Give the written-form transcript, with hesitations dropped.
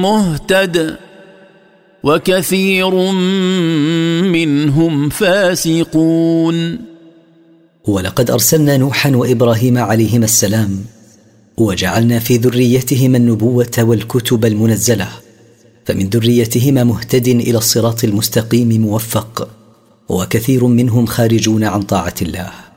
مهتد وكثير منهم فاسقون. ولقد أرسلنا نوحا وإبراهيم عليهما السلام، وجعلنا في ذريتهما النبوة والكتب المنزلة، فمن ذريتهما مهتد إلى الصراط المستقيم موفق، وكثير منهم خارجون عن طاعة الله.